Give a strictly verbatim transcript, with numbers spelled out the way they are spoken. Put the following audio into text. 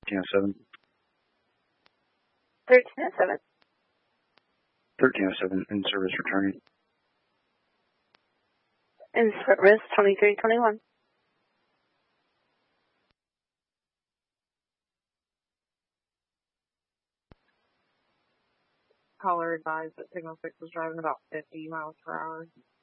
thirteen oh seven. thirteen oh seven. thirteen oh seven, in service returning. In service twenty-three twenty-one. Caller advised that Signal six was driving about fifty miles per hour.